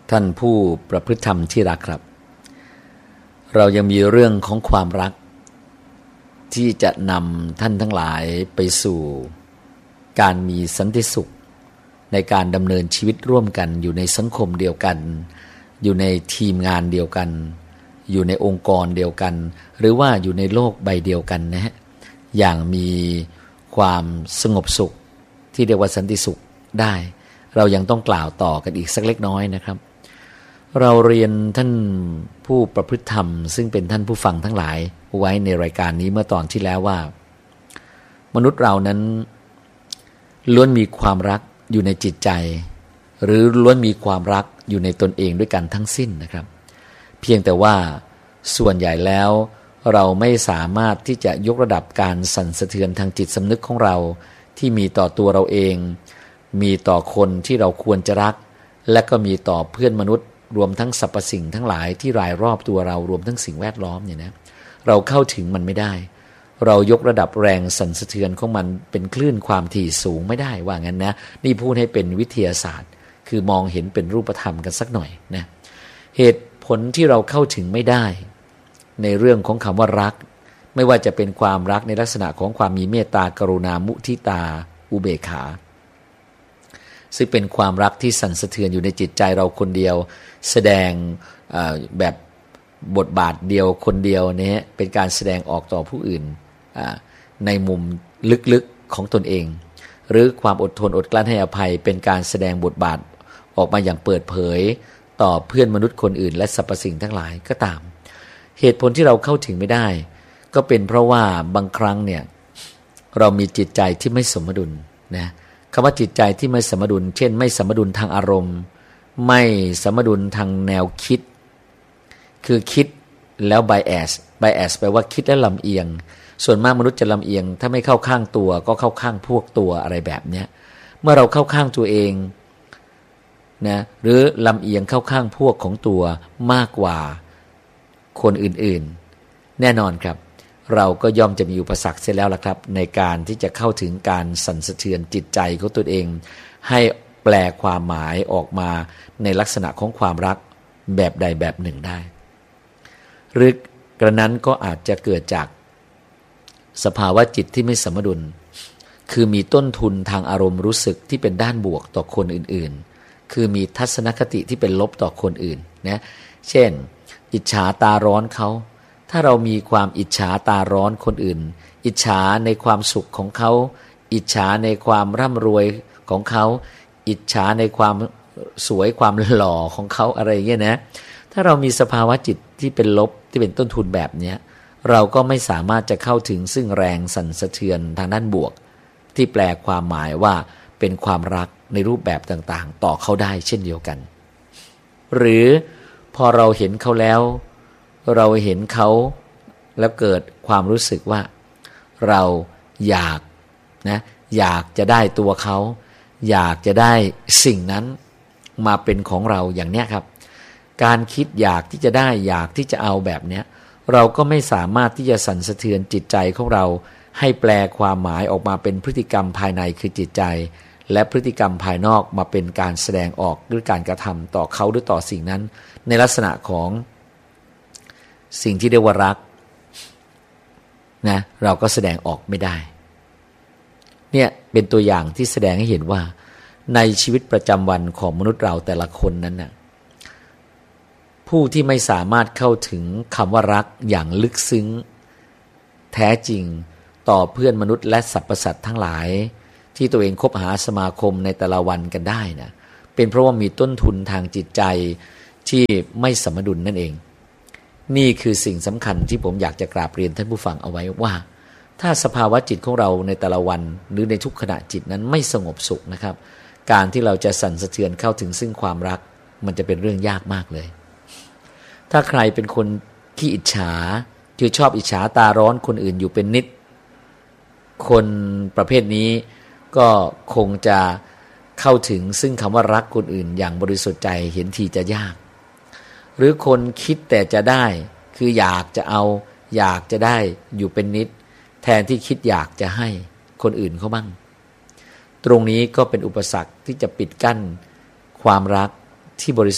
ท่านผู้ประพฤติธรรมที่รักครับเรายังมีเรื่องของความรักที่จะนำท่านทั้งหลายไปสู่การมีสันติสุขในการดำเนินชีวิตร่วมกันอยู่ในสังคมเดียวกันอยู่ในทีมงานเดียวกันอยู่ในองค์กรเดียวกันหรือว่าอยู่ในโลกใบเดียวกันนะฮะอย่างมีความสงบสุขที่เรียกว่าสันติสุขได้เรายังต้องกล่าวต่อกันอีกสักเล็กน้อยนะครับเราเรียนท่านผู้ประพฤติธรรมซึ่งเป็นท่านผู้ฟังทั้งหลายไว้ในรายการนี้เมื่อตอนที่แล้วว่ามนุษย์เรานั้นล้วนมีความรักอยู่ในจิตใจหรือล้วนมีความรักอยู่ในตนเองด้วยกันทั้งสิ้นนะครับเพียงแต่ว่าส่วนใหญ่แล้วเราไม่สามารถที่จะยกระดับการสั่นสะเทือนทางจิตสำนึกของเราที่มีต่อตัวเราเองมีต่อคนที่เราควรจะรักและก็มีต่อเพื่อนมนุษย์รวมทั้งสรรพสิ่งทั้งหลายที่รายรอบตัวเรารวมทั้งสิ่งแวดล้อมเนี่ยนะเราเข้าถึงมันไม่ได้เรายกระดับแรงสั่นสะเทือนของมันเป็นคลื่นความถี่สูงไม่ได้ว่างั้นนะนี่พูดให้เป็นวิทยาศาสตร์คือมองเห็นเป็นรูปธรรมกันสักหน่อยนะเหตุผลที่เราเข้าถึงไม่ได้ในเรื่องของคำว่ารักไม่ว่าจะเป็นความรักในลักษณะของความมีเมตตากรุณามุทิตาอุเบกขาซึ่งเป็นความรักที่สั่นสะเทือนอยู่ในจิตใจเราคนเดียวแสดงแบบบทบาทเดียวคนเดียวเนี่ยเป็นการแสดงออกต่อผู้อื่นในมุมลึกๆของตนเองหรือความอดทนอดกลั้นให้อภัยเป็นการแสดงบทบาทออกมาอย่างเปิดเผยต่อเพื่อนมนุษย์คนอื่นและสรรพสิ่งทั้งหลายก็ตามเหตุผลที่เราเข้าถึงไม่ได้ก็เป็นเพราะว่าบางครั้งเนี่ยเรามีจิตใจที่ไม่สมดุลนะคำว่าจิตใจที่ไม่สมดุลเช่นไม่สมดุลทางอารมณ์ไม่สมดุลทางแนวคิดคือคิดแล้ว bias แปลว่าคิดแล้วลำเอียงส่วนมากมนุษย์จะลำเอียงถ้าไม่เข้าข้างตัวก็เข้าข้างพวกตัวอะไรแบบเนี้ยเมื่อเราเข้าข้างตัวเองนะหรือลำเอียงเข้าข้างพวกของตัวมากกว่าคนอื่นๆแน่นอนครับเราก็ย่อมจะมีอุปสรรคเสียแล้วล่ะครับในการที่จะเข้าถึงการสั่นสะเทือนจิตใจของตัวเองให้แปลความหมายออกมาในลักษณะของความรักแบบใดแบบหนึ่งได้หรือกระนั้นก็อาจจะเกิดจากสภาวะจิตที่ไม่สมดุลคือมีต้นทุนทางอารมณ์รู้สึกที่เป็นด้านบวกต่อคนอื่นๆคือมีทัศนคติที่เป็นลบต่อคนอื่นนะเช่นอิจฉาตาร้อนเขาถ้าเรามีความอิจฉาตาร้อนคนอื่นอิจฉาในความสุขของเขาอิจฉาในความร่ำรวยของเขาอิจฉาในความสวยความหล่อของเขาอะไรอย่างเงี้ยนะถ้าเรามีสภาวะจิตที่เป็นลบที่เป็นต้นทุนแบบนี้เราก็ไม่สามารถจะเข้าถึงซึ่งแรงสั่นสะเทือนทางด้านบวกที่แปลความหมายว่าเป็นความรักในรูปแบบต่างๆต่อเขาได้เช่นเดียวกันหรือพอเราเห็นเขาแล้วเราเห็นเขาแล้วเกิดความรู้สึกว่าเราอยากจะได้ตัวเขาอยากจะได้สิ่งนั้นมาเป็นของเราอย่างเนี้ยครับการคิดอยากที่จะได้อยากที่จะเอาแบบเนี้ยเราก็ไม่สามารถที่จะสั่นสะเทือนจิตใจของเราให้แปลความหมายออกมาเป็นพฤติกรรมภายในคือจิตใจและพฤติกรรมภายนอกมาเป็นการแสดงออกหรือการกระทำต่อเขาหรือต่อสิ่งนั้นในลักษณะของสิ่งที่เรียกว่ารักนะเราก็แสดงออกไม่ได้เนี่ยเป็นตัวอย่างที่แสดงให้เห็นว่าในชีวิตประจำวันของมนุษย์เราแต่ละคนนั้นน่ะผู้ที่ไม่สามารถเข้าถึงคำว่ารักอย่างลึกซึ้งแท้จริงต่อเพื่อนมนุษย์และสรรพสัตว์ทั้งหลายที่ตัวเองคบหาสมาคมในแต่ละวันกันได้นะเป็นเพราะว่ามีต้นทุนทางจิตใจที่ไม่สมดุลนั่นเองนี่คือสิ่งสำคัญที่ผมอยากจะกราบเรียนท่านผู้ฟังเอาไว้ว่าถ้าสภาวะจิตของเราในแต่ละวันหรือในทุกขณะจิตนั้นไม่สงบสุขนะครับการที่เราจะสั่นสะเทือนเข้าถึงซึ่งความรักมันจะเป็นเรื่องยากมากเลยถ้าใครเป็นคนขี้อิจฉาคือชอบอิจฉาตาร้อนคนอื่นอยู่เป็นนิดคนประเภทนี้ก็คงจะเข้าถึงซึ่งคำว่ารักคนอื่นอย่างบริสุทธิ์ใจเห็นทีจะยากหรือคนคิดแต่จะได้คืออยากจะเอาอยากจะได้อยู่เป็นนิดแทนที่คิดอยากจะให้คนอื่นเขาบ้างตรงนี้ก็เป็นอุปสรรคที่จะปิดกั้นความรักที่บริสุทธิ์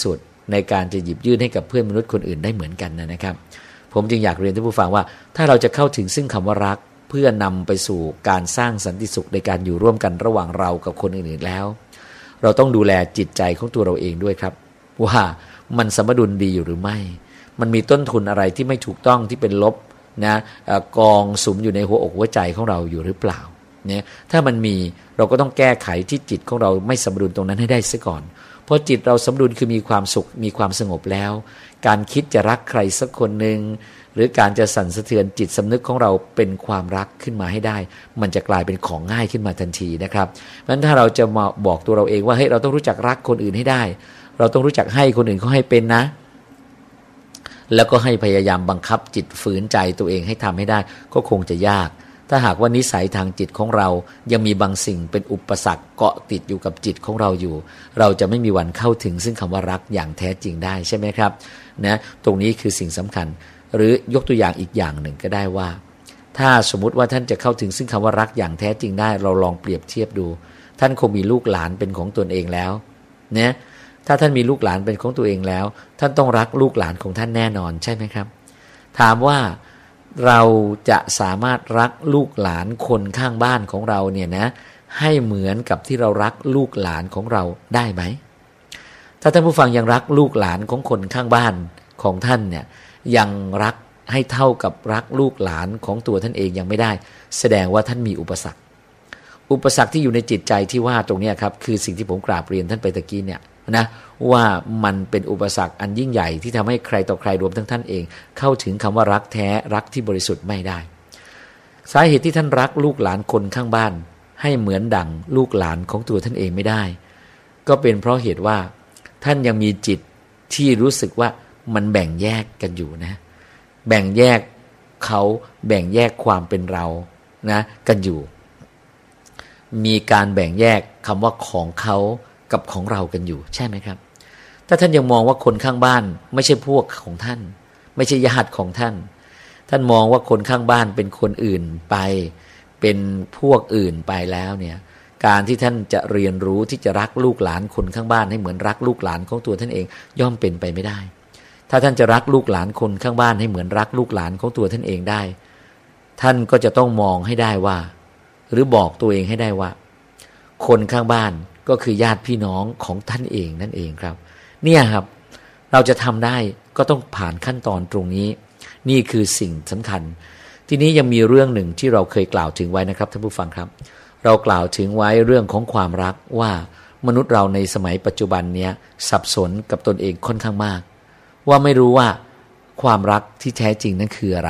ในการจะหยิบยื่นให้กับเพื่อนมนุษย์คนอื่นได้เหมือนกันนะครับผมจึงอยากเรียนท่านผู้ฟังว่าถ้าเราจะเข้าถึงซึ่งคำว่ารักเพื่อนำไปสู่การสร้างสันติสุขในการอยู่ร่วมกันระหว่างเรากับคนอื่นๆแล้วเราต้องดูแลจิตใจของตัวเราเองด้วยครับว่ามันสมดุลดีอยู่หรือไม่มันมีต้นทุนอะไรที่ไม่ถูกต้องที่เป็นลบนะกองสุมอยู่ในหัวอกหัวใจของเราอยู่หรือเปล่าเนี่ยถ้ามันมีเราก็ต้องแก้ไขที่จิตของเราไม่สมดุลตรงนั้นให้ได้ซะก่อนเพราะจิตเราสมดุลคือมีความสุขมีความสงบแล้วการคิดจะรักใครสักคนหนึ่งหรือการจะสั่นสะเทือนจิตสำนึกของเราเป็นความรักขึ้นมาให้ได้มันจะกลายเป็นของง่ายขึ้นมาทันทีนะครับเพราะฉะนั้นถ้าเราจะมาบอกตัวเราเองว่าเฮ้ยเราต้องรู้จักรักคนอื่นให้ได้เราต้องรู้จักให้คนอื่นเขาให้เป็นนะแล้วก็ให้พยายามบังคับจิตฝืนใจตัวเองให้ทำให้ได้ก็คงจะยากถ้าหากว่านิสัยทางจิตของเรายังมีบางสิ่งเป็นอุปสรรคเกาะติดอยู่กับจิตของเราอยู่เราจะไม่มีวันเข้าถึงซึ่งคำว่ารักอย่างแท้จริงได้ใช่ไหมครับนะตรงนี้คือสิ่งสำคัญหรือยกตัวอย่างอีกอย่างหนึ่งก็ได้ว่าถ้าสมมุติว่าท่านจะเข้าถึงซึ่งคำว่ารักอย่างแท้จริงได้เราลองเปรียบเทียบดูท่านคงมีลูกหลานเป็นของตนเองแล้วนะถ้าท่านมีลูกหลานเป็นของตัวเองแล้วท่านต้องรักลูกหลานของท่านแน่นอนใช่ไหมครับถามว่าเราจะสามารถรักลูกหลานคนข้างบ้านของเราเนี่ยนะให้เหมือนกับที่เรารักลูกหลานของเราได้ไหมถ้าท่านผู้ฟังยังรักลูกหลานของคนข้างบ้านของท่านเนี่ยยังรักให้เท่ากับรักลูกหลานของตัวท่านเองยังไม่ได้แสดงว่าท่านมีอุปสรรคที่อยู่ในจิตใจที่ว่าตรงนี้ครับคือสิ่งที่ผมกราบเรียนท่านไปตะกี้เนี่ยนะว่ามันเป็นอุปสรรคอันยิ่งใหญ่ที่ทำให้ใครต่อใครรวมทั้งท่านเองเข้าถึงคำว่ารักแท้รักที่บริสุทธิ์ไม่ได้สาเหตุที่ท่านรักลูกหลานคนข้างบ้านให้เหมือนดั่งลูกหลานของตัวท่านเองไม่ได้ก็เป็นเพราะเหตุว่าท่านยังมีจิตที่รู้สึกว่ามันแบ่งแยกกันอยู่นะแบ่งแยกเขาแบ่งแยกความเป็นเรานะกันอยู่มีการแบ่งแยกคำว่าของเขากับของเรากันอยู่ใช่ไหมครับถ้าท่านยังมองว่าคนข้างบ้านไม่ใช่พวกของท่านไม่ใช่ญาติของท่านท่านมองว่าคนข้างบ้านเป็นคนอื่นไปเป็นพวกอื่นไปแล้วเนี่ยการที่ท่านจะเรียนรู้ที่จะรักลูกหลานคนข้างบ้านให้เหมือนรักลูกหลานของตัวท่านเองย่อมเป็นไปไม่ได้ถ้าท่านจะรักลูกหลานคนข้างบ้านให้เหมือนรักลูกหลานของตัวท่านเองได้ท่านก็จะต้องมองให้ได้ว่าหรือบอกตัวเองให้ได้ว่าคนข้างบ้านก็คือญาติพี่น้องของท่านเองนั่นเองครับเนี่ยครับเราจะทำได้ก็ต้องผ่านขั้นตอนตรงนี้นี่คือสิ่งสำคัญทีนี้ยังมีเรื่องหนึ่งที่เราเคยกล่าวถึงไว้นะครับท่านผู้ฟังครับเรากล่าวถึงไว้เรื่องของความรักว่ามนุษย์เราในสมัยปัจจุบันเนี้ยสับสนกับตนเองค่อนข้างมากว่าไม่รู้ว่าความรักที่แท้จริงนั้นคืออะไร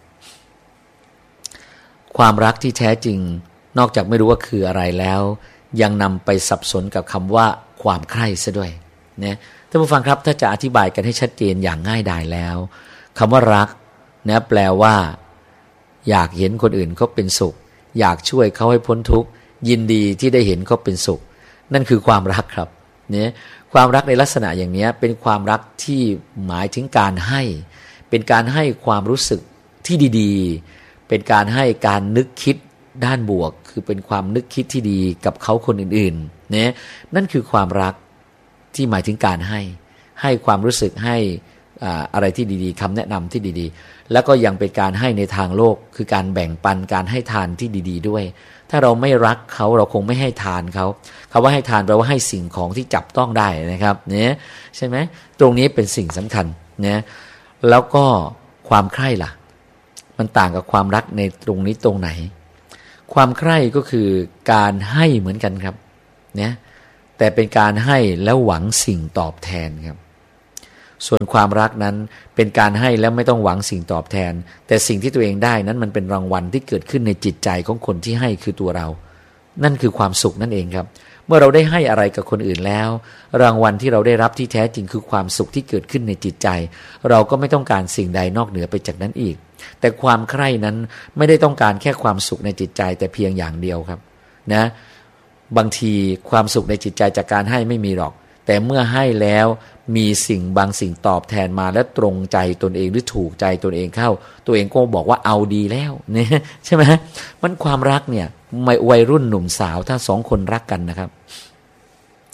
ความรักที่แท้จริงนอกจากไม่รู้ว่าคืออะไรแล้วยังนำไปสับสนกับคำว่าความใคร่ซะด้วยนะท่านผู้ฟังครับถ้าจะอธิบายกันให้ชัดเจนอย่างง่ายดายแล้วคำว่ารักนะแปลว่าอยากเห็นคนอื่นเขาเป็นสุขอยากช่วยเขาให้พ้นทุกข์ยินดีที่ได้เห็นเขาเป็นสุขนั่นคือความรักครับเนี่ยความรักในลักษณะอย่างนี้เป็นความรักที่หมายถึงการให้เป็นการให้ความรู้สึกที่ดีๆเป็นการให้การนึกคิดด้านบวกคือเป็นความนึกคิดที่ดีกับเขาคนอื่นๆเนี่ยนั่นคือความรักที่หมายถึงการให้ความรู้สึกให้อะไรที่ดีๆคำแนะนำที่ดีๆแล้วก็ยังเป็นการให้ในทางโลกคือการแบ่งปันการให้ทานที่ดีๆด้วยถ้าเราไม่รักเขาเราคงไม่ให้ทานเขาคำว่าให้ทานแปลว่าให้สิ่งของที่จับต้องได้นะครับเนี่ยใช่ไหมตรงนี้เป็นสิ่งสำคัญเนี่ยแล้วก็ความใคร่ล่ะมันต่างกับความรักในตรงนี้ตรงไหนความใคร่ก็คือการให้เหมือนกันครับเนี่ยแต่เป็นการให้แล้วหวังสิ่งตอบแทนครับส่วนความรักนั้นเป็นการให้แล้วไม่ต้องหวังสิ่งตอบแทนแต่สิ่งที่ตัวเองได้นั้นมันเป็นรางวัลที่เกิดขึ้นในจิตใจของคนที่ให้คือตัวเรานั่นคือความสุขนั่นเองครับเมื่อเราได้ให้อะไรกับคนอื่นแล้วรางวัลที่เราได้รับที่แท้จริงคือความสุขที่เกิดขึ้นในจิตใจเราก็ไม่ต้องการสิ่งใดนอกเหนือไปจากนั้นอีกแต่ความใคร่นั้นไม่ได้ต้องการแค่ความสุขในจิตใจแต่เพียงอย่างเดียวครับนะบางทีความสุขในจิตใจจากการให้ไม่มีหรอกแต่เมื่อให้แล้วมีสิ่งบางสิ่งตอบแทนมาและตรงใจตนเองหรือถูกใจตนเองเข้าตัวเองก็บอกว่าเอาดีแล้วเนี่ยใช่ไหมมันความรักเนี่ยไม่วัยรุ่นหนุ่มสาวถ้าสองคนรักกันนะครับ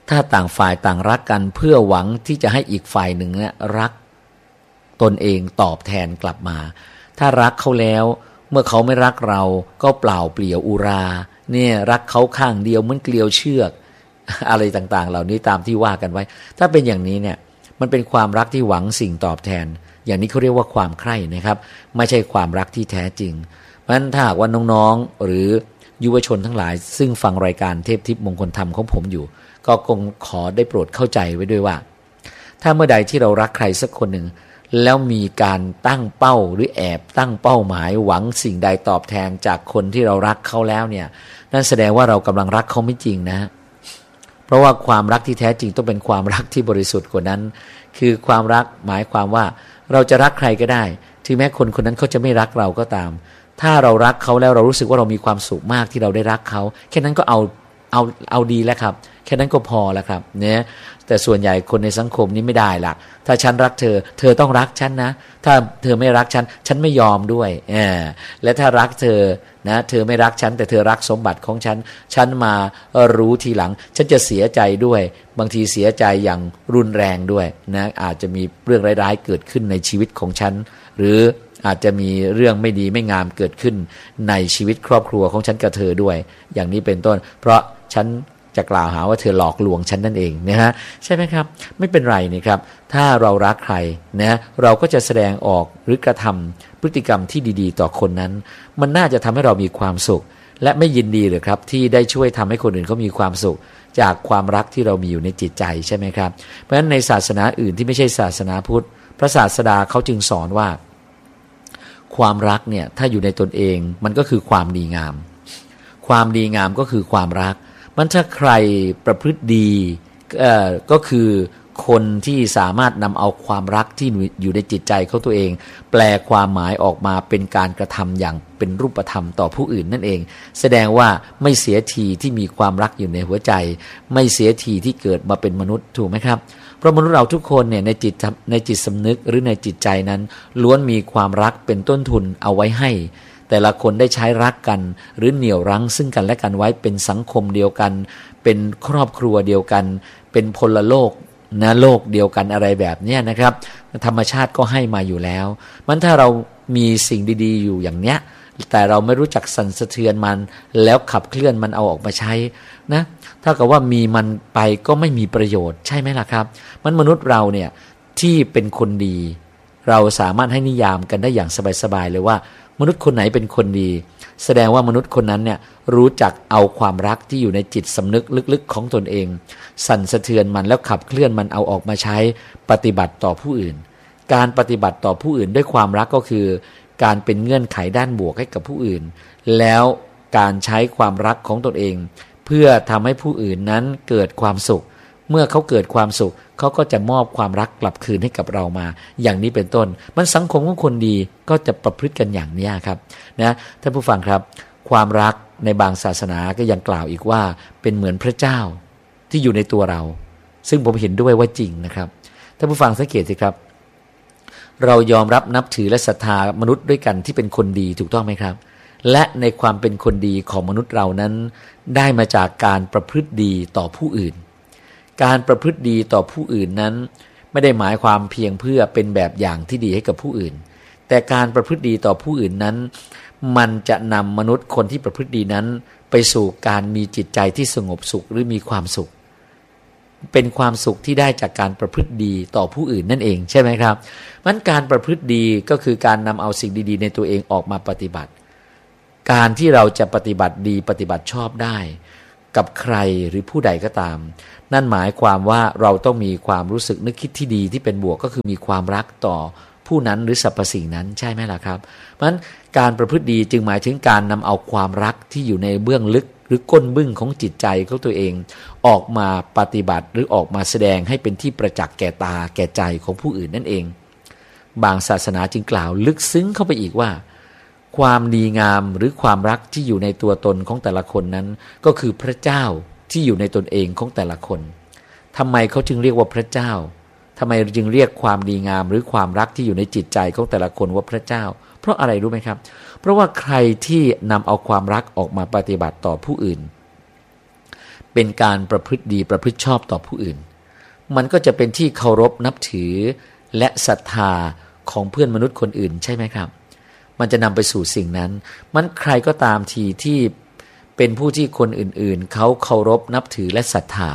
ถ้าต่างฝ่ายต่างรักกันเพื่อหวังที่จะให้อีกฝ่ายหนึ่งเนี่ยรักตนเองตอบแทนกลับมาถ้ารักเขาแล้วเมื่อเขาไม่รักเราก็เปล่าเปลี่ยวอุราเนี่ยรักเขาข้างเดียวเหมือนเกลียวเชือกอะไรต่างๆเหล่านี้ตามที่ว่ากันไว้ถ้าเป็นอย่างนี้เนี่ยมันเป็นความรักที่หวังสิ่งตอบแทนอย่างนี้เขาเรียกว่าความใคร่นะครับไม่ใช่ความรักที่แท้จริงเพราะฉะนั้นถ้าหากว่าน้องๆหรือยุวชนทั้งหลายซึ่งฟังรายการเทพทิพย์มงคลธรรมของผมอยู่ก็คงขอได้โปรดเข้าใจไว้ด้วยว่าถ้าเมื่อใดที่เรารักใครสักคนหนึ่งแล้วมีการตั้งเป้าหรือแอบตั้งเป้าหมายหวังสิ่งใดตอบแทนจากคนที่เรารักเขาแล้วเนี่ยนั่นแสดงว่าเรากำลังรักเขาไม่จริงนะเพราะว่าความรักที่แท้จริงต้องเป็นความรักที่บริสุทธิ์กว่านั้นคือความรักหมายความว่าเราจะรักใครก็ได้ถึงแม้คนคนนั้นเขาจะไม่รักเราก็ตามถ้าเรารักเขาแล้วเรารู้สึกว่าเรามีความสุขมากที่เราได้รักเขาแค่นั้นก็เอาดีแล้วครับแค่นั้นก็พอแล้วครับเนี่ยแต่ส่วนใหญ่คนในสังคมนี้ไม่ได้ล่ะถ้าฉันรักเธอเธอต้องรักฉันนะถ้าเธอไม่รักฉันไม่ยอมด้วยและถ้ารักเธอนะเธอไม่รักฉันแต่เธอรักสมบัติของฉันมารู้ทีหลังฉันจะเสียใจด้วยบางทีเสียใจอย่างรุนแรงด้วยนะอาจจะมีเรื่องร้ายๆเกิดขึ้นในชีวิตของฉันหรืออาจจะมีเรื่องไม่ดีไม่งามเกิดขึ้นในชีวิตครอบครัวของฉันกับเธอด้วยอย่างนี้เป็นต้นเพราะฉันจะกล่าวหาว่าเธอหลอกลวงฉันนั่นเองนะฮะใช่ไหมครับไม่เป็นไรนี่ครับถ้าเรารักใครนะเราก็จะแสดงออกหรือกระทำพฤติกรรมที่ดีๆต่อคนนั้นมันน่าจะทำให้เรามีความสุขและไม่ยินดีหรือครับที่ได้ช่วยทำให้คนอื่นเขามีความสุขจากความรักที่เรามีอยู่ในจิตใจใช่ไหมครับเพราะฉะนั้นในศาสนาอื่นที่ไม่ใช่ศาสนาพุทธพระศาสดาเขาจึงสอนว่าความรักเนี่ยถ้าอยู่ในตนเองมันก็คือความดีงามความดีงามก็คือความรักมันถ้าใครประพฤติดีก็คือคนที่สามารถนำเอาความรักที่อยู่ในจิตใจของตัวเองแปลความหมายออกมาเป็นการกระทำอย่างเป็นรูปธรรมต่อผู้อื่นนั่นเองแสดงว่าไม่เสียทีที่มีความรักอยู่ในหัวใจไม่เสียทีที่เกิดมาเป็นมนุษย์ถูกไหมครับเพราะมนุษย์เราทุกคนเนี่ยในจิตสำนึกหรือในจิตใจนั้นล้วนมีความรักเป็นต้นทุนเอาไว้ให้แต่ละคนได้ใช้รักกันหรือเหนี่ยวรั้งซึ่งกันและกันไว้เป็นสังคมเดียวกันเป็นครอบครัวเดียวกันเป็นพลโลกนะโลกเดียวกันอะไรแบบนี้นะครับธรรมชาติก็ให้มาอยู่แล้วมันถ้าเรามีสิ่งดีๆอยู่อย่างเนี้ยแต่เราไม่รู้จักสั่นสะเทือนมันแล้วขับเคลื่อนมันเอาออกมาใช้นะถ้ากับว่ามีมันไปก็ไม่มีประโยชน์ใช่ไหมล่ะครับมนุษย์เราเนี่ยที่เป็นคนดีเราสามารถให้นิยามกันได้อย่างสบายๆเลยว่ามนุษย์คนไหนเป็นคนดีแสดงว่ามนุษย์คนนั้นเนี่ยรู้จักเอาความรักที่อยู่ในจิตสำนึกลึกๆของตนเองสั่นสะเทือนมันแล้วขับเคลื่อนมันเอาออกมาใช้ปฏิบัติต่อผู้อื่นการปฏิบัติต่อผู้อื่นด้วยความรักก็คือการเป็นเงื่อนไขด้านบวกให้กับผู้อื่นแล้วการใช้ความรักของตนเองเพื่อทำให้ผู้อื่นนั้นเกิดความสุขเมื่อเขาเกิดความสุขเขาก็จะมอบความรักกลับคืนให้กับเรามาอย่างนี้เป็นต้นมันสังคมของคนดีก็จะประพฤติกันอย่างนี้ครับนะท่านผู้ฟังครับความรักในบางศาสนาก็ยังกล่าวอีกว่าเป็นเหมือนพระเจ้าที่อยู่ในตัวเราซึ่งผมเห็นด้วยว่าจริงนะครับท่านผู้ฟังสังเกตสิครับเรายอมรับนับถือและศรัทธามนุษย์ด้วยกันที่เป็นคนดีถูกต้องไหมครับและในความเป็นคนดีของมนุษย์เรานั้นได้มาจากการประพฤติดีต่อผู้อื่นการประพฤติดีต่อผู้อื่นนั้นไม่ได้หมายความเพียงเพื่อเป็นแบบอย่างที่ดีให้กับผู้อื่นแต่การประพฤติดีต่อผู้อื่นนั้นมันจะนำมนุษย์คนที่ประพฤติดีนั้นไปสู่การมีจิตใจที่สงบสุขหรือมีความสุขเป็นความสุขที่ได้จากการประพฤติดีต่อผู้อื่นนั่นเองใช่ไหมครับมันการประพฤติดีก็คือการนำเอาสิ่งดีๆในตัวเองออกมาปฏิบัติการที่เราจะปฏิบัติดีปฏิบัติชอบได้กับใครหรือผู้ใดก็ตามนั่นหมายความว่าเราต้องมีความรู้สึกนึกคิดที่ดีที่เป็นบวกก็คือมีความรักต่อผู้นั้นหรือสรรพสิ่งนั้นใช่ไหมล่ะครับเพราะฉะนั้นการประพฤติดีจึงหมายถึงการนำเอาความรักที่อยู่ในเบื้องลึกหรือก้นบึ้งของจิตใจของตัวเองออกมาปฏิบัติหรือออกมาแสดงให้เป็นที่ประจักษ์แก่ตาแก่ใจของผู้อื่นนั่นเองบางศาสนาจึงกล่าวลึกซึ้งเข้าไปอีกว่าความดีงามหรือความรักที่อยู่ในตัวตนของแต่ละคนนั้นก็คือพระเจ้าที่อยู่ในตนเองของแต่ละคนทำไมเขาจึงเรียกว่าพระเจ้าทำไมจึงเรียกความดีงามหรือความรักที่อยู่ในจิตใจของแต่ละคนว่าพระเจ้าเพราะอะไรรู้ไหมครับเพราะว่าใครที่นำเอาความรักออกมาปฏิบัติต่อผู้อื่นเป็นการประพฤติดีประพฤติชอบต่อผู้อื่นมันก็จะเป็นที่เคารพนับถือและศรัทธาของเพื่อนมนุษย์คนอื่นใช่ไหมครับมันจะนำไปสู่สิ่งนั้นมันใครก็ตามทีที่เป็นผู้ที่คนอื่นๆเขาเคารพนับถือและศรัทธา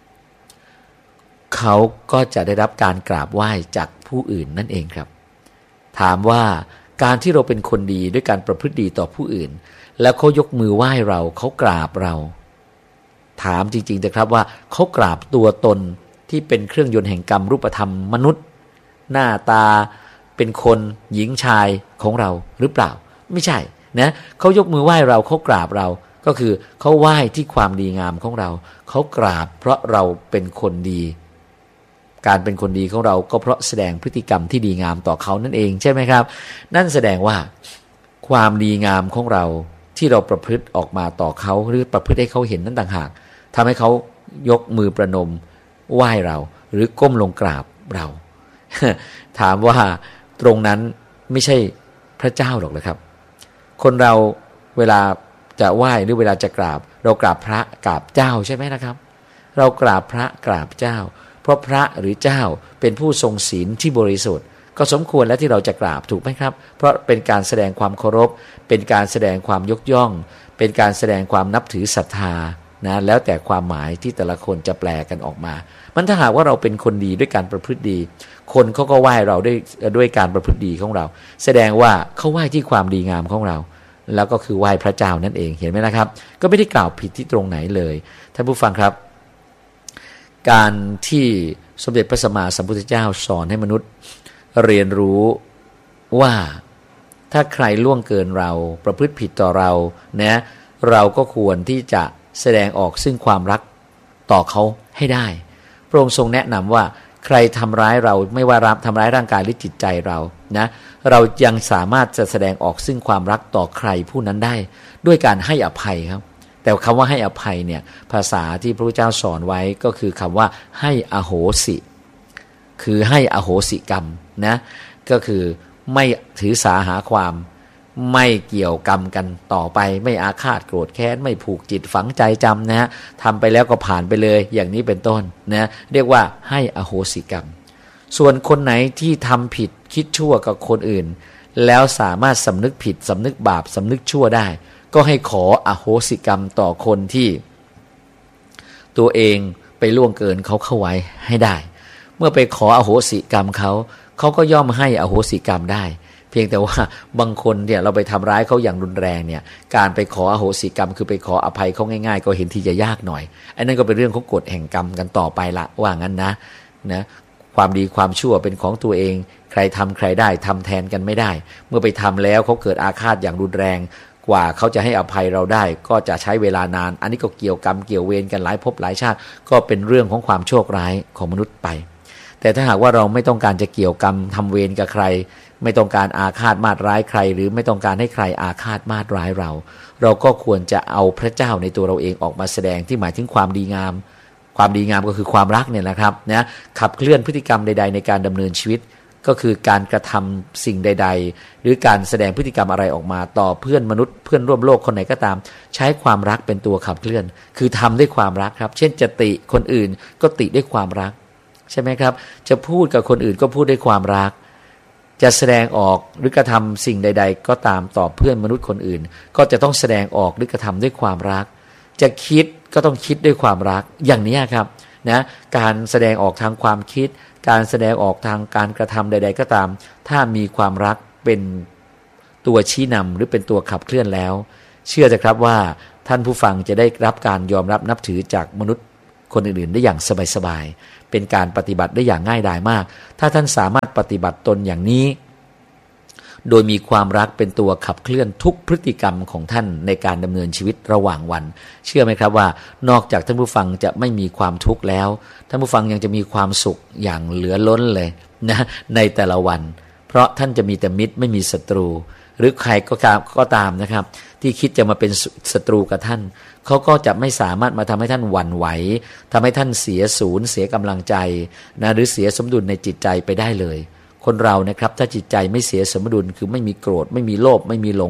เขาก็จะได้รับการกราบไหว้จากผู้อื่นนั่นเองครับถามว่าการที่เราเป็นคนดีด้วยการประพฤติดีต่อผู้อื่นแล้วเขายกมือไหว้เราเขากราบเราถามจริงๆแต่ครับว่าเขากราบตัวตนที่เป็นเครื่องยนต์แห่งกรรมรูปธรรมมนุษย์หน้าตาเป็นคนหญิงชายของเราหรือเปล่าไม่ใช่นะเขายกมือไหว้เราเขากราบเราก็คือเขาไหว้ที่ความดีงามของเราเขากราบเพราะเราเป็นคนดีการเป็นคนดีของเราก็เพราะแสดงพฤติกรรมที่ดีงามต่อเขานั่นเองใช่ไหมครับนั่นแสดงว่าความดีงามของเราที่เราประพฤติออกมาต่อเขาหรือประพฤติให้เขาเห็นนั่นต่างหากทำให้เขายกมือประนมไหว้เราหรือก้มลงกราบเรา ถามว่าตรงนั้นไม่ใช่พระเจ้าหรอกนะครับคนเราเวลาจะไหว้หรือเวลาจะกราบเรากราบพระกราบเจ้าใช่ไหมนะครับเรากราบพระกราบเจ้าเพราะพระหรือเจ้าเป็นผู้ทรงศีลที่บริสุทธิ์ก็สมควรแล้วที่เราจะกราบถูกไหมครับเพราะเป็นการแสดงความเคารพเป็นการแสดงความยกย่องเป็นการแสดงความนับถือศรัทธานะแล้วแต่ความหมายที่แต่ละคนจะแปลกันออกมามันถ้าหากว่าเราเป็นคนดีด้วยการประพฤติดีคนเขาก็ไหว้เราด้วยการประพฤติดีของเราแสดงว่าเขาไหว้ที่ความดีงามของเราแล้วก็คือไหว้พระเจ้านั่นเองเห็นไหมนะครับก็ไม่ได้กล่าวผิดที่ตรงไหนเลยท่านผู้ฟังครับการที่สมเด็จพระสัมมาสัมพุทธเจ้าสอนให้มนุษย์เรียนรู้ว่าถ้าใครล่วงเกินเราประพฤติผิดต่อเรานะเราก็ควรที่จะแสดงออกซึ่งความรักต่อเขาให้ได้พระองค์ทรงแนะนำว่าใครทำร้ายเราไม่ว่าทำร้ายร่างกายหรือจิตใจเรานะเรายังสามารถจะแสดงออกซึ่งความรักต่อใครผู้นั้นได้ด้วยการให้อภัยครับแต่คำว่าให้อภัยเนี่ยภาษาที่พระพุทธเจ้าสอนไว้ก็คือคำว่าให้อโหสิคือให้อโหสิกรรมนะก็คือไม่ถือสาหาความไม่เกี่ยวกรรมกันต่อไปไม่อาฆาตโกรธแค้นไม่ผูกจิตฝังใจจำนะฮะทำไปแล้วก็ผ่านไปเลยอย่างนี้เป็นต้นนะเรียกว่าให้อโหสิกรรมส่วนคนไหนที่ทำผิดคิดชั่วกับคนอื่นแล้วสามารถสำนึกผิดสำนึกบาปสำนึกชั่วได้ก็ให้ขออโหสิกรรมต่อคนที่ตัวเองไปล่วงเกินเขาเข้าไว้ให้ได้เมื่อไปขออโหสิกรรมเขาก็ย่อมให้อโหสิกรรมได้เพียงแต่ว่าบางคนเนี่ยเราไปทำร้ายเขาอย่างรุนแรงเนี่ยการไปขออโหสิกรรมคือไปขออภัยเขาง่ายๆก็เห็นที่จะยากหน่อยอันนั้นก็เป็นเรื่องของกฎแห่งกรรมกันต่อไปละว่างั้นนะความดีความชั่วเป็นของตัวเองใครทำใครได้ทำแทนกันไม่ได้เมื่อไปทำแล้วเขาเกิดอาฆาตอย่างรุนแรงกว่าเขาจะให้อภัยเราได้ก็จะใช้เวลานานอันนี้ก็เกี่ยวกรรมเกี่ยวเวรกันหลายภพหลายชาติก็เป็นเรื่องของความโชคร้ายของมนุษย์ไปแต่ถ้าหากว่าเราไม่ต้องการจะเกี่ยวกรรมทำเวรกับใครไม่ต้องการอาฆาตมาตร้ายใครหรือไม่ต้องการให้ใครอาฆาตมาตร้ายเราก็ควรจะเอาพระเจ้าในตัวเราเองออกมาแสดงที่หมายถึงความดีงามความดีงามก็คือความรักเนี่ยนะครับนะขับเคลื่อนพฤติกรรมใดๆในการดำเนินชีวิตก็คือการกระทำสิ่งใดๆหรือการแสดงพฤติกรรมอะไรออกมาต่อเพื่อนมนุษย์เพื่อนร่วมโลกคนไหนก็ตามใช้ความรักเป็นตัวขับเคลื่อนคือทำด้วยความรักครับเช่นจะติคนอื่นก็ติด้วยความรักใช่ไหมครับจะพูดกับคนอื่นก็พูดด้วยความรักจะแสดงออกหรือกระทำสิ่งใดๆก็ตามต่อเพื่อนมนุษย์คนอื่นก็จะต้องแสดงออกหรือกระทำด้วยความรักจะคิดก็ต้องคิดด้วยความรักอย่างนี้ครับนะการแสดงออกทางความคิดการแสดงออกทางการกระทำใดๆก็ตามถ้ามีความรักเป็นตัวชี้นำหรือเป็นตัวขับเคลื่อนแล้วเชื่อเถอะครับว่าท่านผู้ฟังจะได้รับการยอมรับนับถือจากมนุษย์คนอื่นๆได้อย่างสบายๆเป็นการปฏิบัติได้อย่างง่ายดายมากถ้าท่านสามารถปฏิบัติตนอย่างนี้โดยมีความรักเป็นตัวขับเคลื่อนทุกพฤติกรรมของท่านในการดำเนินชีวิตระหว่างวันเชื่อไหมครับว่านอกจากท่านผู้ฟังจะไม่มีความทุกข์แล้วท่านผู้ฟังยังจะมีความสุขอย่างเหลือล้นเลยนะในแต่ละวันเพราะท่านจะมีแต่มิตรไม่มีศัตรูหรือใครก็ตามนะครับที่คิดจะมาเป็นศัตรูกับท่านเขาก็จะไม่สามารถมาทำให้ท่านหวั่นไหวทำให้ท่านเสียศูนย์เสียกำลังใจนะหรือเสียสมดุลในจิตใจไปได้เลยคนเรานะครับถ้าจิตใจไม่เสียสมดุลคือไม่มีโกรธไม่มีโลภไม่มีหลง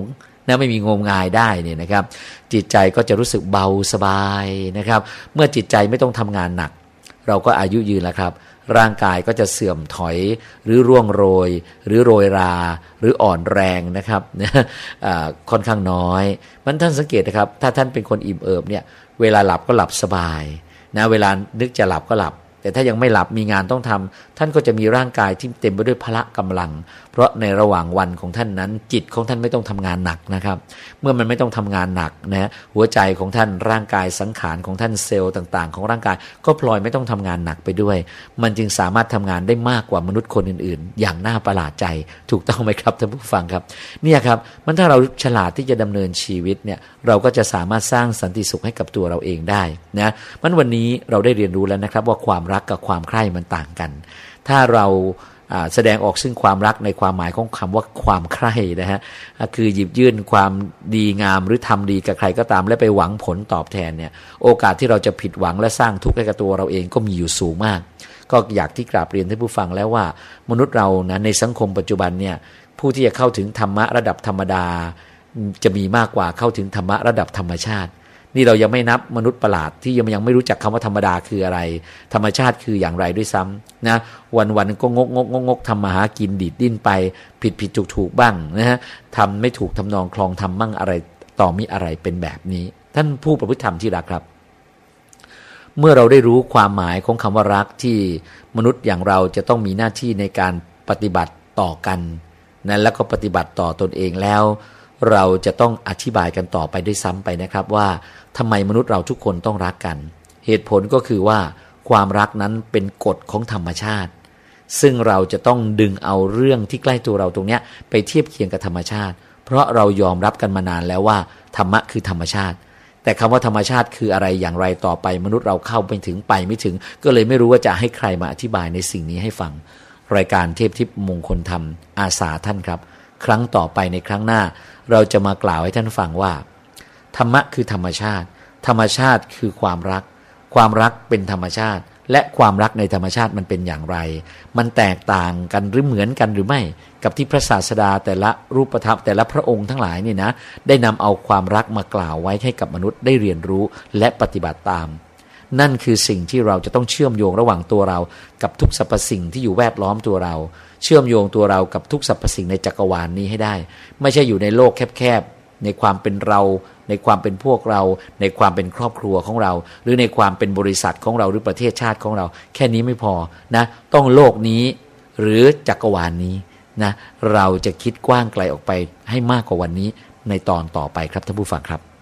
นะไม่มีงมงายได้เนี่ยนะครับจิตใจก็จะรู้สึกเบาสบายนะครับเมื่อจิตใจไม่ต้องทำงานหนักเราก็อายุยืนแล้วครับร่างกายก็จะเสื่อมถอยหรือร่วงโรยหรือโรยราหรืออ่อนแรงนะครับค่อนข้างน้อยมันท่านสังเกตนะครับถ้าท่านเป็นคนอิ่มเอิบเนี่ยเวลาหลับก็หลับสบายนะเวลานึกจะหลับก็หลับแต่ถ้ายังไม่หลับมีงานต้องทำท่านก็จะมีร่างกายที่เต็มไปด้วยพละกำลังเพราะในระหว่างวันของท่านนั้นจิตของท่านไม่ต้องทำงานหนักนะครับเมื่อมันไม่ต้องทำงานหนักนะหัวใจของท่านร่างกายสังขารของท่านเซลล์ต่างๆของร่างกายก็พลอยไม่ต้องทำงานหนักไปด้วยมันจึงสามารถทำงานได้มากกว่ามนุษย์คนอื่นๆอย่างน่าประหลาดใจถูกต้องไหมครับท่านผู้ฟังครับเนี่ยครับมันถ้าเราฉลาดที่จะดำเนินชีวิตเนี่ยเราก็จะสามารถสร้างสันติสุขให้กับตัวเราเองได้นะมันวันนี้เราได้เรียนรู้แล้วนะครับว่าความรักกับความใคร่มันต่างกันถ้าเราแสดงออกซึ่งความรักในความหมายของคำว่าความใคร่นะฮะคือหยิบยื่นความดีงามหรือทำดีกับใครก็ตามและไปหวังผลตอบแทนเนี่ยโอกาสที่เราจะผิดหวังและสร้างทุกข์ให้กับตัวเราเองก็มีอยู่สูงมากก็อยากที่กราบเรียนท่านผู้ฟังแล้วว่ามนุษย์เรานะในสังคมปัจจุบันเนี่ยผู้ที่จะเข้าถึงธรรมะระดับธรรมดาจะมีมากกว่าเข้าถึงธรรมะระดับธรรมชาตินี่เรายังไม่นับมนุษย์ประหลาดที่ยังไม่รู้จักคำว่าธรรมดาคืออะไรธรรมชาติคืออย่างไรด้วยซ้ำนะวันก็งกทำมาหากินดีดดิ้นไปผิดถูกบ้างนะฮะทำไม่ถูกทำนองคลองทำมั่งอะไรต่อมีอะไรเป็นแบบนี้ท่านผู้ประพฤติธรรมที่รักครับเมื่อเราได้รู้ความหมายของคำว่ารักที่มนุษย์อย่างเราจะต้องมีหน้าที่ในการปฏิบัติต่อกันนะแล้วก็ปฏิบัติต่อตนเองแล้วเราจะต้องอธิบายกันต่อไปด้วยซ้ำไปนะครับว่าทำไมมนุษย์เราทุกคนต้องรักกันเหตุผลก็คือว่าความรักนั้นเป็นกฎของธรรมชาติซึ่งเราจะต้องดึงเอาเรื่องที่ใกล้ตัวเราตรงนี้ไปเทียบเคียงกับธรรมชาติเพราะเรายอมรับกันมานานแล้วว่าธรรมะคือธรรมชาติแต่คำว่าธรรมชาติคืออะไรอย่างไรต่อไปมนุษย์เราเข้าไม่ถึงไปไม่ถึงก็เลยไม่รู้ว่าจะให้ใครมาอธิบายในสิ่งนี้ให้ฟังรายการเทพทิพย์มงคลธรรมอาสาท่านครับครั้งต่อไปในครั้งหน้าเราจะมากล่าวให้ท่านฟังว่าธรรมะคือธรรมชาติธรรมชาติคือความรักความรักเป็นธรรมชาติและความรักในธรรมชาติมันเป็นอย่างไรมันแตกต่างกันหรือเหมือนกันหรือไม่กับที่พระศาสดาแต่ละรูปธรรมแต่ละพระองค์ทั้งหลายนี่นะได้นำเอาความรักมากล่าวไว้ให้กับมนุษย์ได้เรียนรู้และปฏิบัติตามนั่นคือสิ่งที่เราจะต้องเชื่อมโยงระหว่างตัวเรากับทุกสรรพสิ่งที่อยู่แวดล้อมตัวเราเชื่อมโยงตัวเรากับทุกสรรพสิ่งในจักรวาลนี้ให้ได้ไม่ใช่อยู่ในโลกแคบๆในความเป็นเราในความเป็นพวกเราในความเป็นครอบครัวของเราหรือในความเป็นบริษัทของเราหรือประเทศชาติของเราแค่นี้ไม่พอนะต้องโลกนี้หรือจักรวาลนี้นะเราจะคิดกว้างไกลออกไปให้มากกว่าวันนี้ในตอนต่อไปครับท่านผู้ฟังครับ